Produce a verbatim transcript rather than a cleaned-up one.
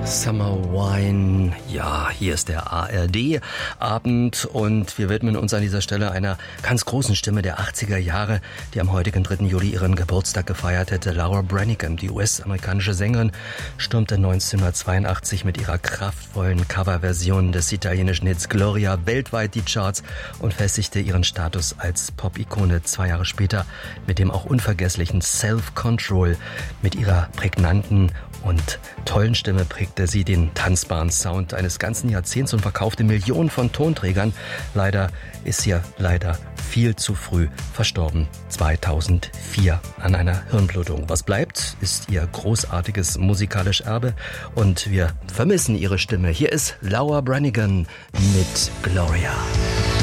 Summer Wine. Ja, hier ist der A R D-Abend und wir widmen uns an dieser Stelle einer ganz großen Stimme der achtziger Jahre, die am heutigen dritten Juli ihren Geburtstag gefeiert hätte. Laura Branigan, die U S-amerikanische Sängerin, stürmte neunzehnhundertzweiundachtzig mit ihrer kraftvollen Coverversion des italienischen Hits Gloria weltweit die Charts und festigte ihren Status als Pop-Ikone. Zwei Jahre später mit dem auch unvergesslichen Self-Control, mit ihrer prägnanten und tollen Stimme prägte sie den tanzbaren Sound eines ganzen Jahrzehnts und verkaufte Millionen von Tonträgern. Leider ist sie ja leider viel zu früh verstorben, zweitausendvier an einer Hirnblutung. Was bleibt, ist ihr großartiges musikalisches Erbe und wir vermissen ihre Stimme. Hier ist Laura Branigan mit Gloria.